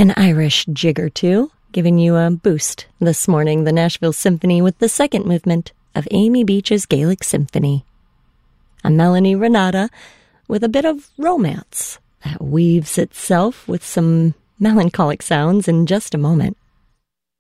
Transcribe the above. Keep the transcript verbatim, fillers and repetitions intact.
An Irish jig or two, giving you a boost this morning, the Nashville Symphony with the second movement of Amy Beach's Gaelic Symphony. A Melanie Renata with a bit of romance that weaves itself with some melancholic sounds in just a moment.